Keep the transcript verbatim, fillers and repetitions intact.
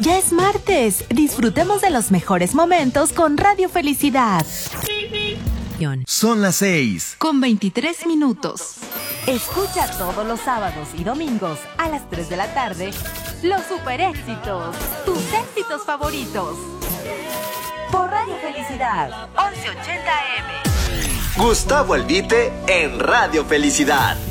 Ya es martes. Disfrutemos de los mejores momentos con Radio Felicidad. Son las seis. Con veintitrés minutos. Escucha todos los sábados y domingos a las tres de la tarde los super éxitos, tus éxitos favoritos. Por Radio Felicidad, once ochenta A M. Gustavo Albite en Radio Felicidad.